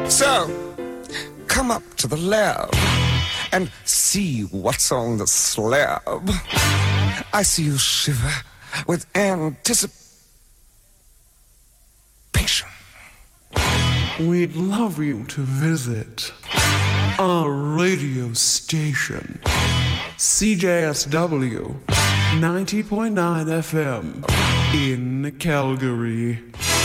So, come up to the lab and see what's on the slab. I see you shiver with anticipation. We'd love you to visit our radio station, CJSW 90.9 FM in Calgary.